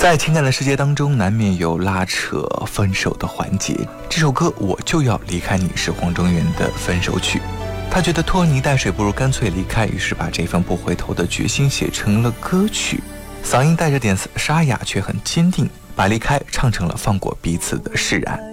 在情感的世界当中，难免有拉扯分手的环节。这首歌《我就要离开你》是黄中原的分手曲。他觉得拖泥带水不如干脆离开，于是把这份不回头的决心写成了歌曲，嗓音带着点沙哑却很坚定，把离开唱成了放过彼此的释然。